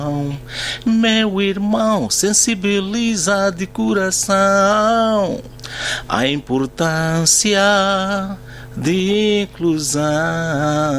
Meu irmão, sensibiliza de coração a importância de inclusão.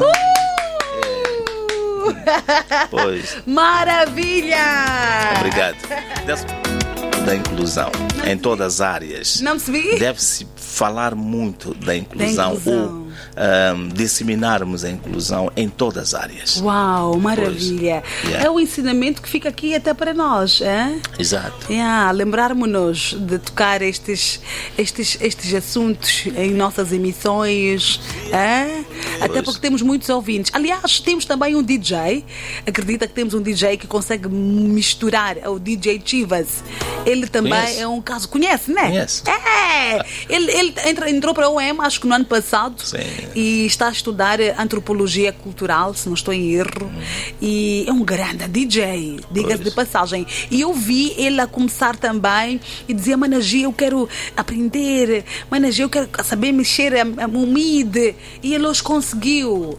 Pois. Maravilha! Obrigado. Da inclusão em todas as áreas. Não percebi? Deve-se falar muito da inclusão. Ou disseminarmos a inclusão em todas as áreas. Uau, maravilha. Yeah. É o ensinamento que fica aqui até para nós, é? Exato. Lembrarmos-nos de tocar estes assuntos em nossas emissões, é? Até porque temos muitos ouvintes. Aliás, temos também um DJ. Acredita que temos um DJ que consegue misturar, o DJ Chivas. Ele também é um caso. Conhece, né? Conhece. Ele entrou para a UEM, acho que no ano passado. Sim. E está a estudar antropologia cultural, se não estou em erro. E é um grande DJ, diga-se de passagem. E eu vi ele a começar também e dizia: Managia, eu quero aprender, Managia, eu quero saber mexer a MIDI. E ele hoje conseguiu.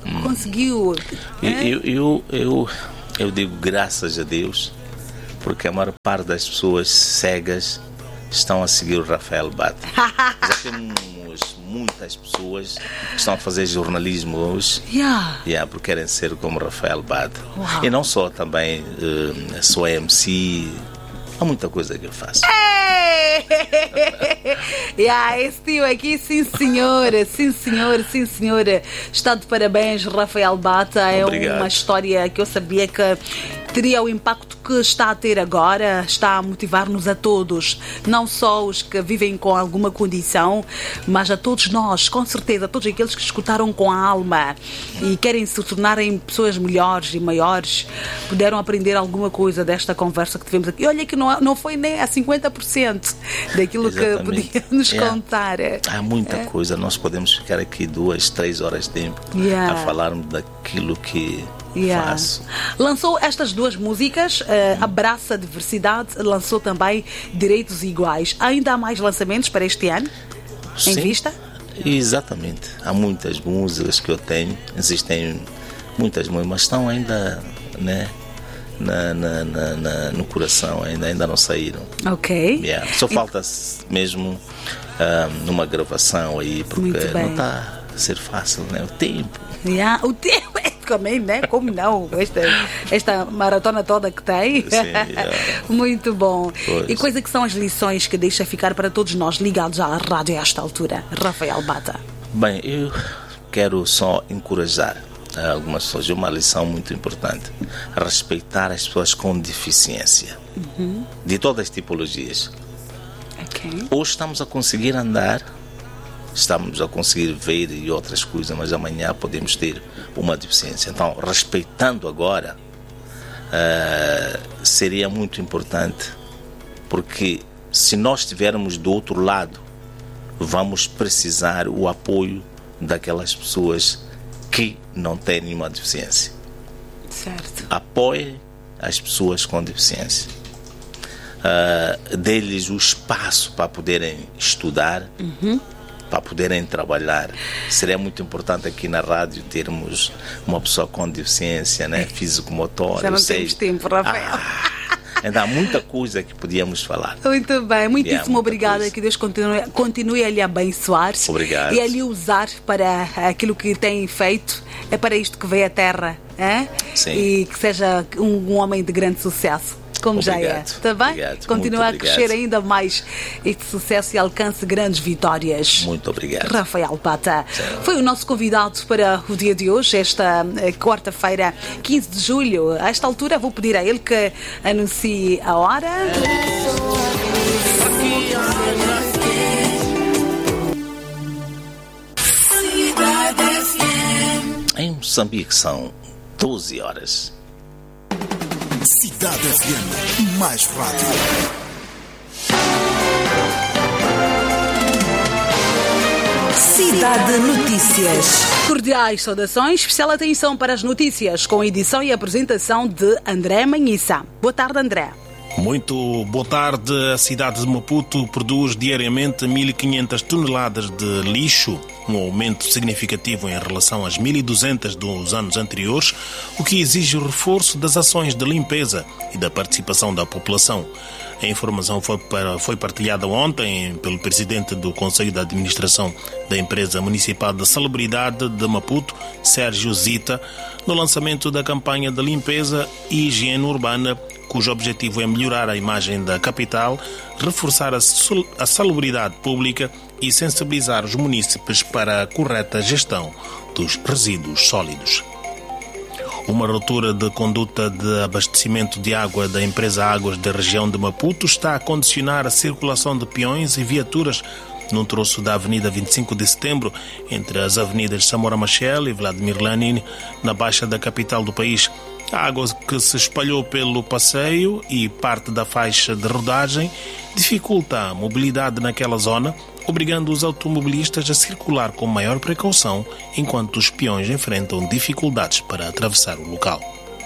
Eu digo graças a Deus, porque a maior parte das pessoas cegas estão a seguir o Rafael Bata. Já temos muitas pessoas que estão a fazer jornalismo hoje, porque querem ser como Rafael Bata. E não só, também sou MC. Há muita coisa que eu faço. Esse tio aqui, sim senhora. Está de parabéns, Rafael Bata. Obrigado. É uma história que eu sabia que teria o impacto que está a ter agora. Está a motivar-nos a todos, não só os que vivem com alguma condição, mas a todos nós, com certeza, todos aqueles que escutaram com a alma e querem se tornarem pessoas melhores e maiores, puderam aprender alguma coisa desta conversa que tivemos aqui. E olha que não foi nem a 50% daquilo que podia nos contar. Há muita coisa. Nós podemos ficar aqui 2-3 horas de tempo a falarmos daquilo que faço. Lançou estas duas músicas, Abraça a Diversidade, lançou também Direitos Iguais. Ainda há mais lançamentos para este ano? Sim, em vista? Exatamente. Há muitas músicas que eu tenho. Existem muitas músicas, mas estão ainda, né, no coração, ainda não saíram. Ok. Só falta mesmo numa gravação aí, porque não está a ser fácil, né? O tempo. O tempo também, né? Como não? Esta maratona toda que tem. Sim, Muito bom. Pois. E quais é que são as lições que deixa ficar para todos nós ligados à rádio a esta altura? Rafael Bata. Bem, eu quero só encorajar algumas pessoas. É uma lição muito importante: respeitar as pessoas com deficiência, de todas as tipologias. Hoje estamos a conseguir andar, estamos a conseguir ver e outras coisas, mas amanhã podemos ter uma deficiência. Então, respeitando agora, seria muito importante, porque se nós estivermos do outro lado, vamos precisar o apoio daquelas pessoas que não têm nenhuma deficiência. Certo. Apoie as pessoas com deficiência. Dê-lhes o espaço para poderem estudar, para poderem trabalhar. Seria muito importante aqui na rádio termos uma pessoa com deficiência, né? Físico-motor. Já não temos tempo, Rafael. Ainda há muita coisa que podíamos falar. Muito bem, muitíssimo obrigada. Coisa. Que Deus continue a lhe abençoar. Obrigado. E a lhe usar para aquilo que tem feito. É para isto que veio à Terra, é? Sim. E que seja um homem de grande sucesso, como obrigado. já é. Está bem? Obrigado. Continua a crescer ainda mais este sucesso e alcance grandes vitórias. Muito obrigado. Rafael Bata foi o nosso convidado para o dia de hoje, esta quarta-feira, 15 de julho. A esta altura vou pedir a ele que anuncie a hora. Em Moçambique são 12 horas. Cidade FM, mais rádio. Cidade Notícias. Cordiais saudações, especial atenção para as notícias, com edição e apresentação de André Manhissa. Boa tarde, André. Muito boa tarde. A cidade de Maputo produz diariamente 1.500 toneladas de lixo, um aumento significativo em relação às 1.200 dos anos anteriores, o que exige o reforço das ações de limpeza e da participação da população. A informação foi partilhada ontem pelo presidente do Conselho de Administração da Empresa Municipal de Salubridade de Maputo, Sérgio Zita, no lançamento da campanha de limpeza e higiene urbana, cujo objetivo é melhorar a imagem da capital, reforçar a salubridade pública e sensibilizar os munícipes para a correta gestão dos resíduos sólidos. Uma ruptura de conduta de abastecimento de água da empresa Águas da região de Maputo está a condicionar a circulação de peões e viaturas num troço da Avenida 25 de Setembro, entre as avenidas Samora Machel e Vladimir Lenin, na baixa da capital do país. A água que se espalhou pelo passeio e parte da faixa de rodagem dificulta a mobilidade naquela zona, obrigando os automobilistas a circular com maior precaução, enquanto os peões enfrentam dificuldades para atravessar o local.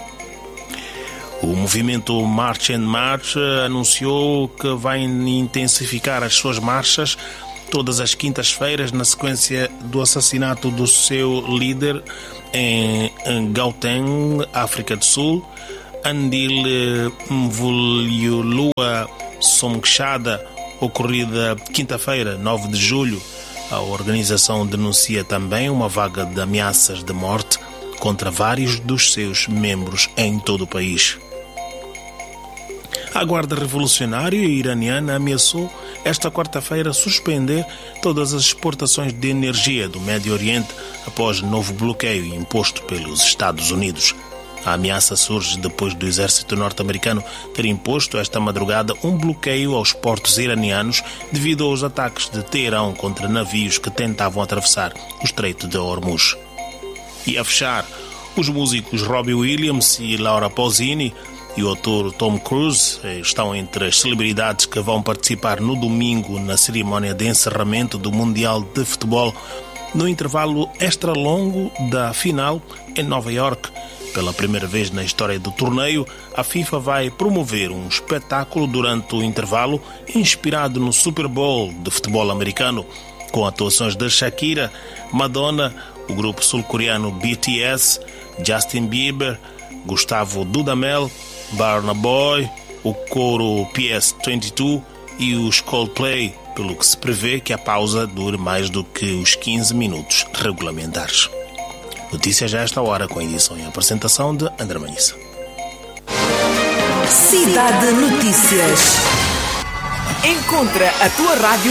O movimento March and March anunciou que vai intensificar as suas marchas todas as quintas-feiras na sequência do assassinato do seu líder em Gauteng, África do Sul. Andile Mvuliulua Somkshada, ocorrida quinta-feira, 9 de julho. A organização denuncia também uma vaga de ameaças de morte contra vários dos seus membros em todo o país. A Guarda Revolucionária iraniana ameaçou esta quarta-feira suspender todas as exportações de energia do Médio Oriente após novo bloqueio imposto pelos Estados Unidos. A ameaça surge depois do exército norte-americano ter imposto esta madrugada um bloqueio aos portos iranianos devido aos ataques de Teherão contra navios que tentavam atravessar o Estreito de Hormuz. E a fechar, os músicos Robbie Williams e Laura Pausini e o ator Tom Cruise estão entre as celebridades que vão participar no domingo na cerimónia de encerramento do Mundial de Futebol, no intervalo extra longo da final em Nova York. Pela primeira vez na história do torneio, a FIFA vai promover um espetáculo durante o intervalo inspirado no Super Bowl de futebol americano, com atuações de Shakira, Madonna, o grupo sul-coreano BTS, Justin Bieber, Gustavo Dudamel, Burna Boy, o coro PS22 e os Coldplay, pelo que se prevê que a pausa dure mais do que os 15 minutos regulamentares. Notícias a esta hora, com a edição e a apresentação de André Manissa. Cidade Notícias. Encontra a tua rádio